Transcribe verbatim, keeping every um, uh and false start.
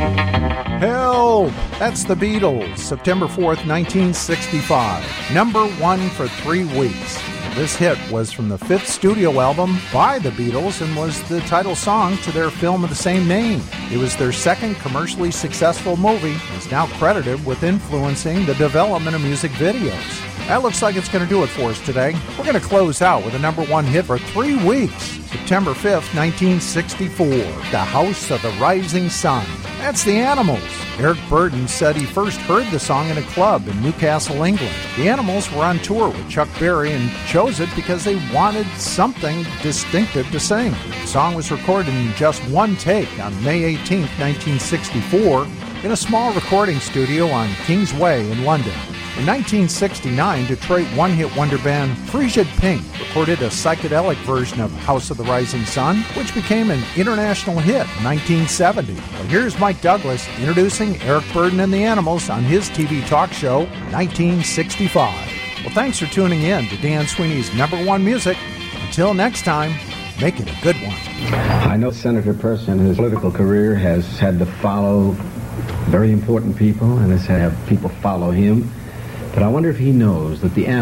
Help! That's the Beatles, September fourth, nineteen sixty-five. Number one for three weeks. This hit was from the fifth studio album by the Beatles and was the title song to their film of the same name. It was their second commercially successful movie and is now credited with influencing the development of music videos. That looks like it's going to do it for us today. We're going to close out with a number one hit for three weeks. September fifth, nineteen sixty-four, The House of the Rising Sun. That's the Animals. Eric Burdon said he first heard the song in a club in Newcastle, England. The Animals were on tour with Chuck Berry and chose it because they wanted something distinctive to sing. The song was recorded in just one take on May eighteenth, nineteen sixty-four, in a small recording studio on King's Way in London. In nineteen sixty-nine, Detroit one-hit wonder band Frigid Pink recorded a psychedelic version of House of the Rising Sun, which became an international hit in nineteen seventy. Well, here's Mike Douglas introducing Eric Burdon and the Animals on his T V talk show, nineteen sixty-five. Well, thanks for tuning in to Dan Sweeney's Number One Music. Until next time, make it a good one. I know Senator Pearson in his political career has had to follow very important people and has had people follow him. But I wonder if he knows that the